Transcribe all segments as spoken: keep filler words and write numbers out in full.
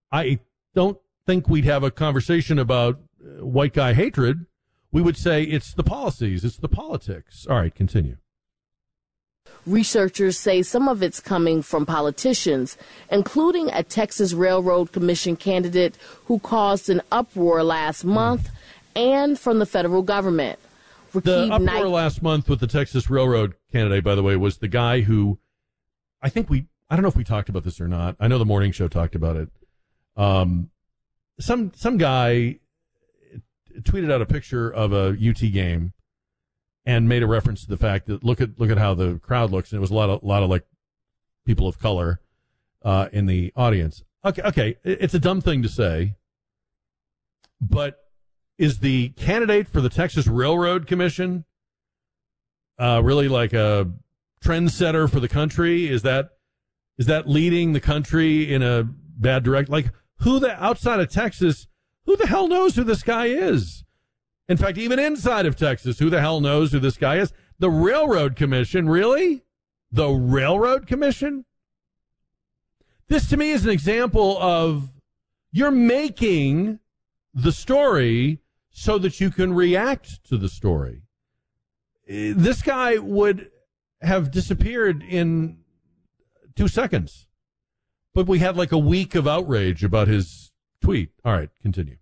I don't think we'd have a conversation about uh, white guy hatred. We would say it's the policies, it's the politics. All right, continue. Researchers say some of it's coming from politicians, including a Texas Railroad Commission candidate who caused an uproar last month, and from the federal government. The Rakib uproar Knight- last month with the Texas Railroad candidate, by the way, was the guy who, I think we, I don't know if we talked about this or not. I know the morning show talked about it. Um, some some guy tweeted out a picture of a U T game and made a reference to the fact that look at look at how the crowd looks, and it was a lot of a lot of like people of color uh, in the audience. Okay, okay, it's a dumb thing to say, but is the candidate for the Texas Railroad Commission uh, really like a trendsetter for the country? Is that is that leading the country in a bad direction? Like, who the outside of Texas, who the hell knows who this guy is? In fact, even inside of Texas, who the hell knows who this guy is? The Railroad Commission, really? The Railroad Commission? This to me is an example of you're making the story so that you can react to the story. This guy would have disappeared in two seconds. But we had like a week of outrage about his tweet. All right, continue.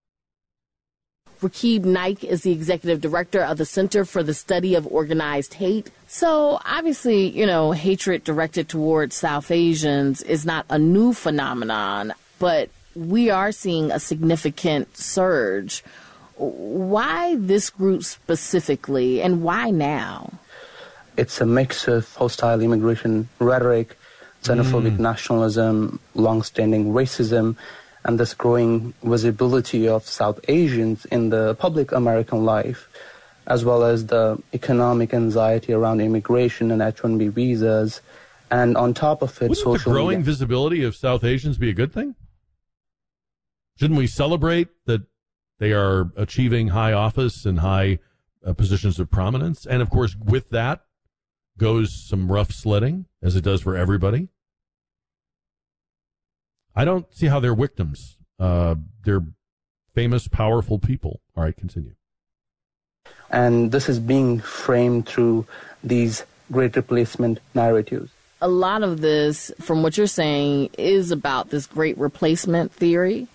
Rakib Naik is the executive director of the Center for the Study of Organized Hate. So obviously, you know, hatred directed towards South Asians is not a new phenomenon, but we are seeing a significant surge. Why this group specifically, and why now? It's a mix of hostile immigration rhetoric, xenophobic mm. nationalism, long-standing racism, and this growing visibility of South Asians in the public American life, as well as the economic anxiety around immigration and H one B visas. And on top of it, Wouldn't social the growing media. visibility of South Asians be a good thing? Shouldn't we celebrate that they are achieving high office and high uh, positions of prominence? And, of course, with that goes some rough sledding, as it does for everybody. I don't see how they're victims. Uh, they're famous, powerful people. All right, continue. And this is being framed through these great replacement narratives. A lot of this, from what you're saying, is about this great replacement theory.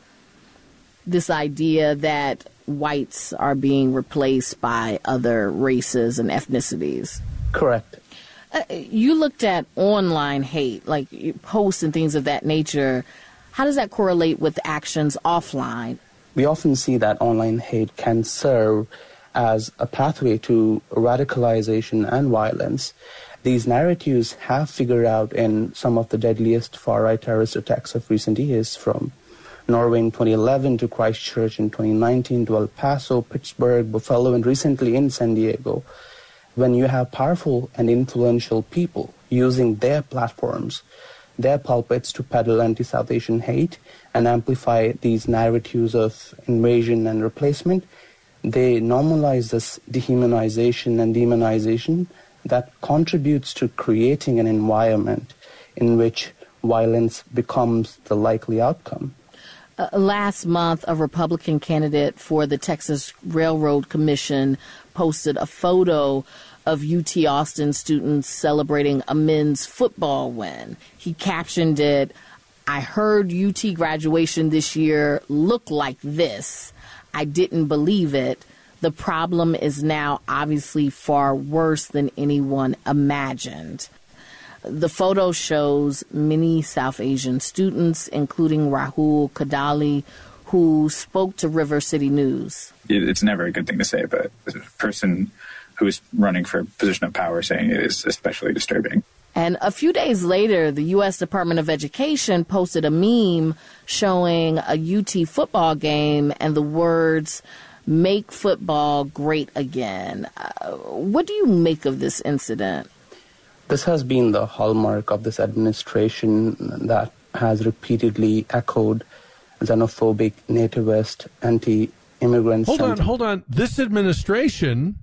This idea that whites are being replaced by other races and ethnicities. Correct. Uh, you looked at online hate, like posts and things of that nature. How does that correlate with actions offline? We often see that online hate can serve as a pathway to radicalization and violence. These narratives have figured out in some of the deadliest far-right terrorist attacks of recent years, from Norway in twenty eleven to Christchurch in twenty nineteen to El Paso, Pittsburgh, Buffalo, and recently in San Diego. When you have powerful and influential people using their platforms, their pulpits to peddle anti-South Asian hate and amplify these narratives of invasion and replacement, they normalize this dehumanization and demonization that contributes to creating an environment in which violence becomes the likely outcome. Uh, last month, a Republican candidate for the Texas Railroad Commission posted a photo of U T Austin students celebrating a men's football win. He captioned it, "I heard U T graduation this year looked like this. I didn't believe it. The problem is now obviously far worse than anyone imagined." The photo shows many South Asian students, including Rahul Kadali, who spoke to River City News. It's never a good thing to say, but a person who's running for a position of power saying it is especially disturbing. And a few days later, the U S Department of Education posted a meme showing a U T football game and the words, "Make football great again." Uh, what do you make of this incident? This has been the hallmark of this administration that has repeatedly echoed xenophobic, nativist, anti-immigrant Hold sentiment. on, hold on. This administration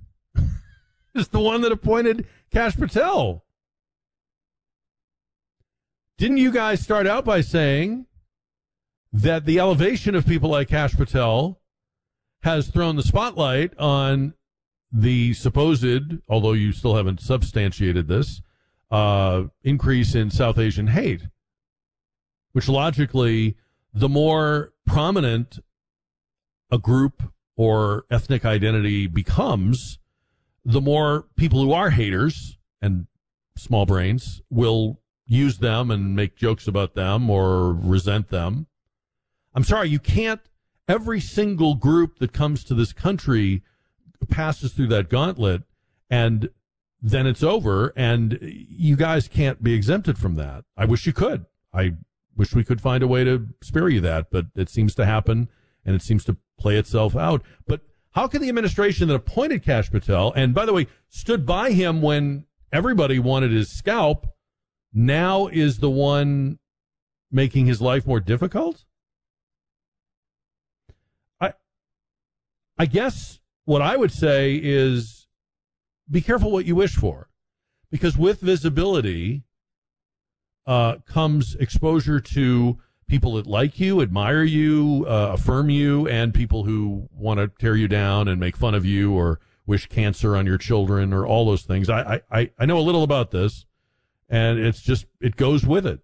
is the one that appointed Kash Patel. Didn't you guys start out by saying that the elevation of people like Kash Patel has thrown the spotlight on the supposed, although you still haven't substantiated this, uh, increase in South Asian hate, which logically, the more prominent a group or ethnic identity becomes, the more people who are haters and small brains will use them and make jokes about them or resent them. I'm sorry, you can't, every single group that comes to this country passes through that gauntlet, and then it's over, and you guys can't be exempted from that. I wish you could. I wish we could find a way to spare you that, but it seems to happen, and it seems to play itself out. But how can the administration that appointed Kash Patel, and by the way, stood by him when everybody wanted his scalp, now is the one making his life more difficult? I, I guess what I would say is be careful what you wish for, because with visibility uh, comes exposure to people that like you, admire you, uh, affirm you, and people who want to tear you down and make fun of you or wish cancer on your children or all those things. I, I, I know a little about this, and it's just, it goes with it.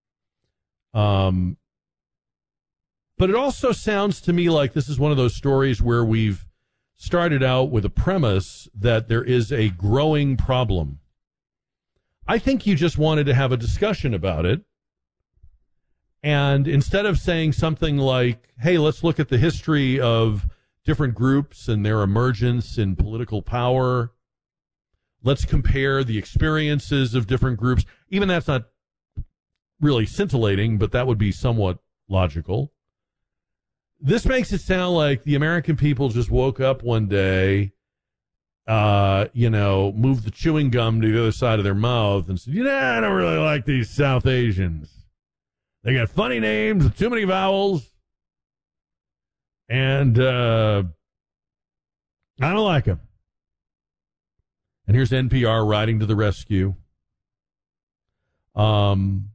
Um, but it also sounds to me like this is one of those stories where we've started out with a premise that there is a growing problem. I think you just wanted to have a discussion about it. And instead of saying something like, hey, let's look at the history of different groups and their emergence in political power, let's compare the experiences of different groups. Even that's not really scintillating, but that would be somewhat logical. This makes it sound like the American people just woke up one day, uh, you know, moved the chewing gum to the other side of their mouth and said, you know, I don't really like these South Asians. They got funny names with too many vowels. And uh, I don't like them. And here's N P R riding to the rescue. Um,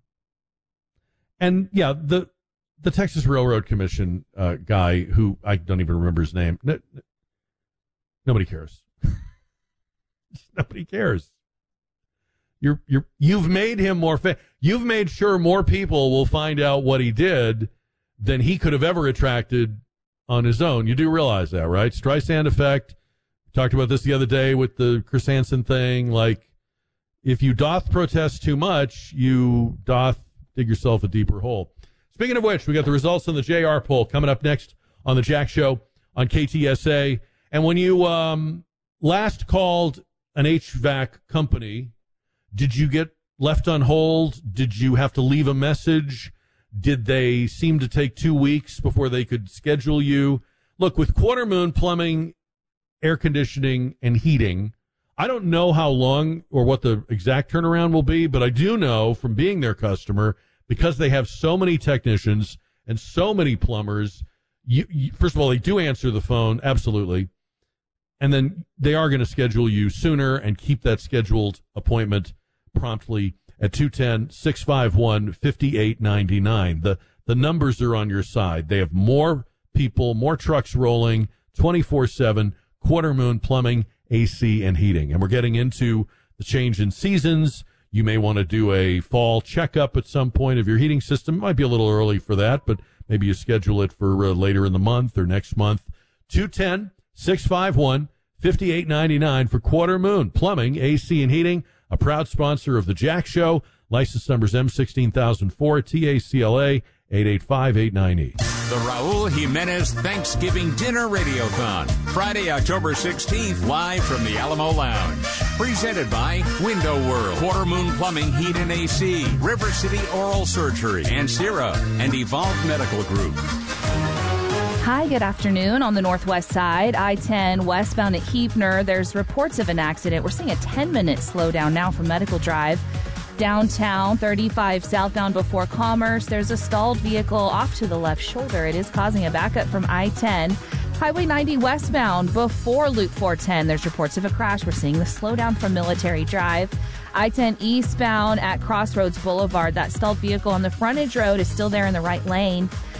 and, yeah, the... The Texas Railroad Commission uh, guy, who I don't even remember his name. No, no, nobody cares. Nobody cares. You're you're you've made him more. Fa- you've made sure more people will find out what he did than he could have ever attracted on his own. You do realize that, right? Streisand effect. Talked about this the other day with the Chris Hansen thing. Like, if you doth protest too much, you doth dig yourself a deeper hole. Speaking of which, we got the results on the J R poll coming up next on the Jack Show on K T S A. And when you um, last called an H V A C company, did you get left on hold? Did you have to leave a message? Did they seem to take two weeks before they could schedule you? Look, with Quarter Moon Plumbing, Air Conditioning, and Heating, I don't know how long or what the exact turnaround will be, but I do know from being their customer, because they have so many technicians and so many plumbers, you, you, first of all, they do answer the phone, absolutely. And then they are going to schedule you sooner and keep that scheduled appointment promptly at two one zero, six five one, five eight nine nine. The, the numbers are on your side. They have more people, more trucks rolling, twenty-four seven, Quarter Moon Plumbing, A C, and Heating. And we're getting into the change in seasons. You may want to do a fall checkup at some point of your heating system. It might be a little early for that, but maybe you schedule it for uh, later in the month or next month. two one zero, six five one, five eight nine nine for Quarter Moon Plumbing, A C, and Heating, a proud sponsor of the Jack Show. License numbers M sixteen thousand four, T A C L A, eight eight five eight nine eight. The Raul Jimenez Thanksgiving Dinner Radiothon, Friday, October sixteenth, live from the Alamo Lounge. Presented by Window World, Quarter Moon Plumbing, Heat and A C, River City Oral Surgery, Ancira, and Evolve Medical Group. Hi, good afternoon. On the northwest side, I ten westbound at Heapner, there's reports of an accident. We're seeing a ten-minute slowdown now from Medical Drive. Downtown, thirty-five southbound before Commerce, there's a stalled vehicle off to the left shoulder. It is causing a backup from I ten. Highway ninety westbound before Loop four ten, there's reports of a crash. We're seeing the slowdown from Military Drive. I ten eastbound at Crossroads Boulevard, that stalled vehicle on the frontage road is still there in the right lane.